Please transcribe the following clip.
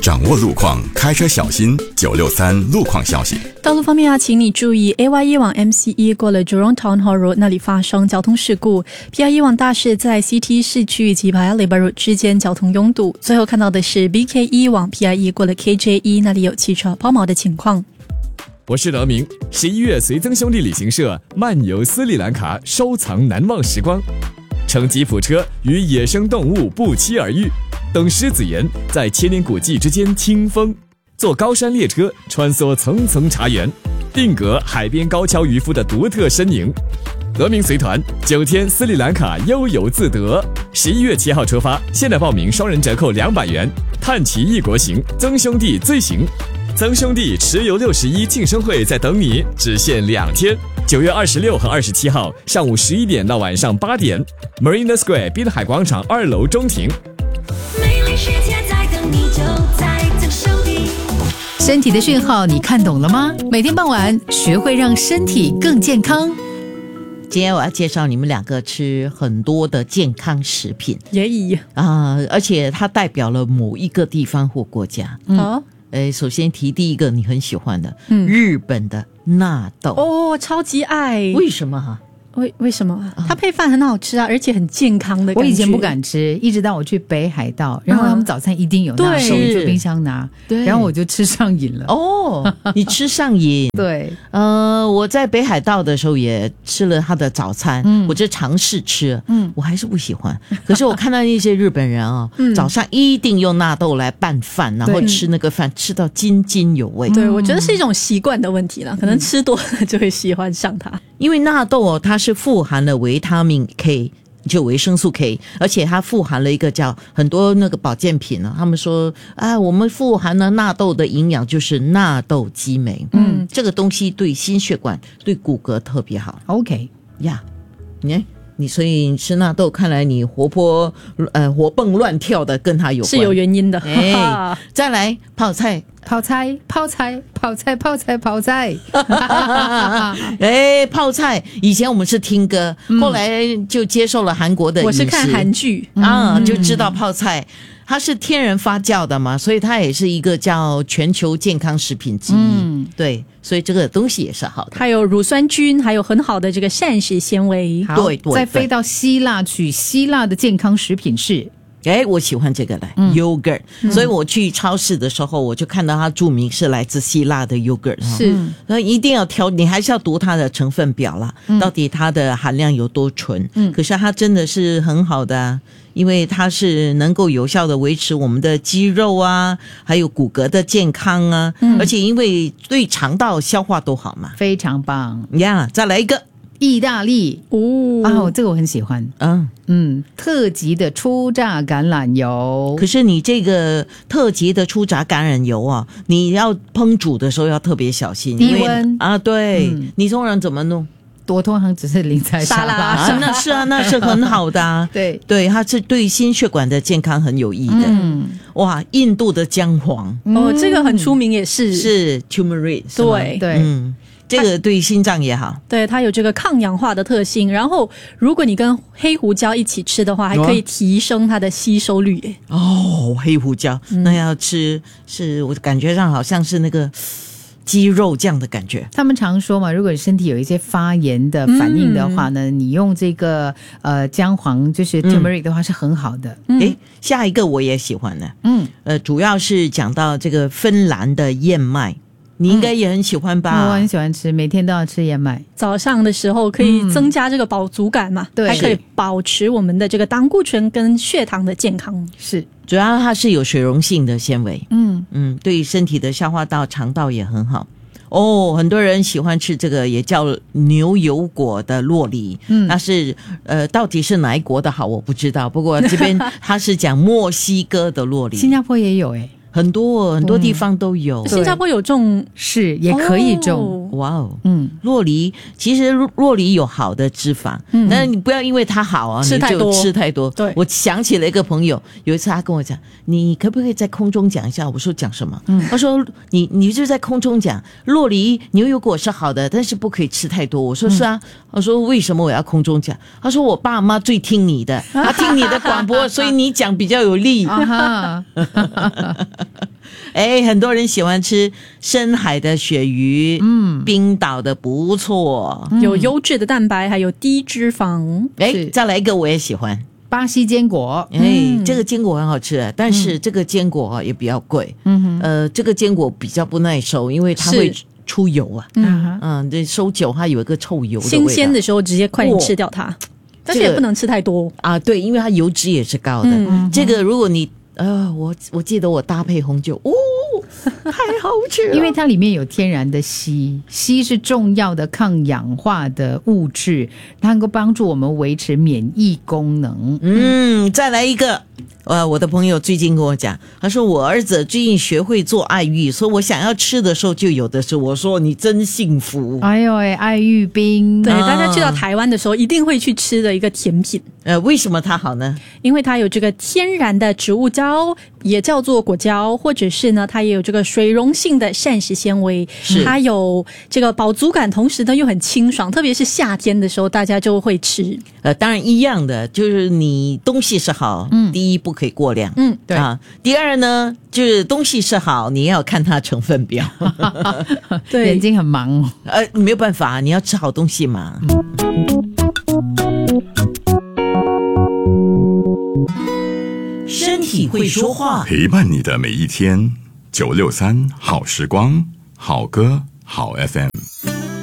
掌握路况，开车小心。963路况消息。 道路方面啊，请你注意 AYE 往 MCE 过了 Jurong Town Hall Road 那里发生交通事故， PIE 往大市在 CT 市区及 Paya Lebar Road 之间交通拥堵。最后看到的是 BKE 往 PIE 过了 KJE 那里有汽车抛锚的情况。 我是德明。11月随曾兄弟旅行社漫游斯里兰卡，收藏难忘时光，乘吉普车与野生动物不期而遇，等狮子岩在千年古迹之间听风，坐高山列车穿梭层层茶园，定格海边高跷渔夫的独特身影。德明随团9天斯里兰卡悠游自得，11月7号出发，现在报名双人折扣200元，探奇异国行，曾兄弟最行。曾兄弟持游61庆生会在等你，只限2天，9月26和27号上午11点到晚上8点 Marina Square 滨海广场2楼中庭。 美丽世界在等你，就在曾兄弟。 身体的讯号你看懂了吗？每天傍晚学会让身体更健康。 今天我要介绍你们两个吃很多的健康食品耶而且它代表了某一个地方或国家。首先提第一个你很喜欢的，日本的纳豆。 哦，超级爱。 为什么啊？ 为什么？它配饭很好吃啊，而且很健康的感觉。 我以前不敢吃，一直到我去北海道，然后他们早餐一定有纳豆，就冰箱拿，然后我就吃上瘾了。 哦，你吃上瘾？ 对， 我在北海道的时候也吃了他的早餐，我就尝试吃，我还是不喜欢。可是我看到那些日本人啊，早上一定用纳豆来拌饭，然后吃那个饭吃到津津有味。 对，我觉得是一种习惯的问题了，可能吃多了就会喜欢上它。 因为纳豆它是富含了维他命 K， 就维生素 K， 而且它富含了一个叫很多那个保健品他们说我们富含了纳豆的营养就是纳豆激酶，这个东西对心血管对骨骼特别好。 OK 呀，你所以你吃纳豆，看来你活蹦乱跳的跟它有关， 是有原因的。 再来泡菜泡菜泡菜以前我们是听歌，后来就接受了韩国的饮食， 我是看韩剧就知道泡菜它是天然发酵的嘛，所以它也是一个叫全球健康食品之一。对，所以这个东西也是好的， 它有乳酸菌，还有很好的这个膳食纤维。 对， 再飞到希腊去，希腊的健康食品是我喜欢这个yogurt，所以我去超市的时候，我就看到它注明是来自希腊的 yogurt， 是， 那一定要挑，你还是要读它的成分表啦，到底它的含量有多纯。可是它真的是很好的因为它是能够有效的维持我们的肌肉还有骨骼的健康而且因为对肠道消化都好嘛， 非常棒呀。再来一个意大利这个我很喜欢。特级的初榨橄榄油。 可是你这个特级的初榨橄榄油你要烹煮的时候要特别小心， 低温对，你通常怎么弄？ 我通常只是淋在沙拉那是很好的对，它是对心血管的健康很有益的。印度的姜黄这个很出名，也是 turmeric， 对这个对心脏也好， 对，它有这个抗氧化的特性。然后如果你跟黑胡椒一起吃的话，还可以提升它的吸收率黑胡椒那要吃是我感觉上好像是那个鸡肉这样的感觉。 他们常说嘛，如果你身体有一些发炎的反应的话呢，你用这个姜黄就是 turmeric 的话是很好的。 下一个我也喜欢的主要是讲到这个芬兰的燕麦，你应该也很喜欢吧？ 我很喜欢吃，每天都要吃燕麦。 早上的时候可以增加这个饱足感嘛， 对， 还可以保持我们的这个胆固醇跟血糖的健康。 是， 主要它是有水溶性的纤维，对身体的消化道、肠道也很好。很多人喜欢吃这个也叫牛油果的酪梨，那是到底是哪一国的好我不知道，不过这边它是讲墨西哥的酪梨， 新加坡也有很多地方都有。 新加坡有种是也可以种酪梨其实酪梨有好的脂肪，但是你不要因为它好吃太多， 你就吃太多。 对， 我想起了一个朋友，有一次他跟我讲，你可不可以在空中讲一下？我说讲什么？他说你就在空中讲酪梨牛油果是好的，但是不可以吃太多。我说是啊，他说为什么我要空中讲？他说我爸妈最听你的，他听你的广播，所以你讲比较有力。 很多人喜欢吃深海的鳕鱼，冰岛的不错， 有优质的蛋白，还有低脂肪。 是再来一个我也喜欢。 巴西坚果， 这个坚果很好吃，但是这个坚果也比较贵。这个坚果比较不耐收，因为它会出油啊。这收久它有一个臭油的味道。 新鲜的时候直接快点吃掉它，但是也不能吃太多啊。对，因为它油脂也是高的。这个如果你我记得我搭配红酒，太好吃了， 因为它里面有天然的硒，硒是重要的抗氧化的物质，它能够帮助我们维持免疫功能。 再来一个。我的朋友最近跟我讲，他说我儿子最近学会做爱玉，说我想要吃的时候就有的是。我说你真幸福。 哎呦爱玉冰， 对，大家去到台湾的时候一定会去吃的一个甜品。 为什么它好呢？ 因为它有这个天然的植物胶，也叫做果胶，或者是呢，它也有这个水溶性的膳食纤维，它有这个饱足感，同时呢又很清爽，特别是夏天的时候，大家就会吃。 当然一样的，就是你东西是好，第一不可以过量， 对啊。第二呢，就是东西是好，你也要看它成分表。 对， 眼睛很忙。 没有办法，你要吃好东西嘛。身体会说话， 陪伴你的每一天。963好时光，好歌好 FM。